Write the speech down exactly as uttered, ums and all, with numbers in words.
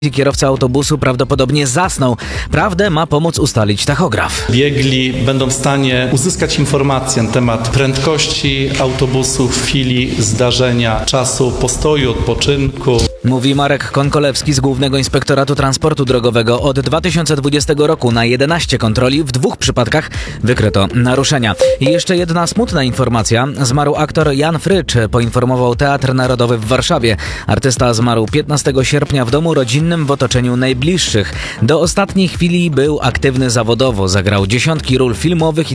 Kierowca autobusu prawdopodobnie zasnął. Prawdę ma pomóc ustalić tachograf. Biegli będą w stanie uzyskać informacje na temat prędkości autobusu w chwili zdarzenia, czasu postoju, odpoczynku. Mówi Marek Konkolewski z Głównego Inspektoratu Transportu Drogowego. Od dwa tysiące dwudziestego roku na jedenaście kontroli w dwóch przypadkach wykryto naruszenia. I jeszcze jedna smutna informacja. Zmarł aktor Jan Frycz, poinformował Teatr Narodowy w Warszawie. Artysta zmarł piętnastego sierpnia w domu rodzinnym w otoczeniu najbliższych. Do ostatniej chwili był aktywny zawodowo. Zagrał dziesiątki ról filmowych i